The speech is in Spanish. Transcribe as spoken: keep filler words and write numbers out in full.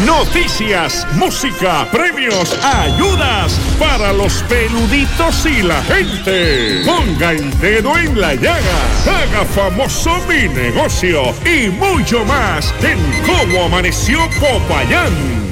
Noticias, música, premios, ayudas para los peluditos y la gente. Ponga el dedo en la llaga, haga famoso mi negocio y mucho más en Cómo Amaneció Popayán.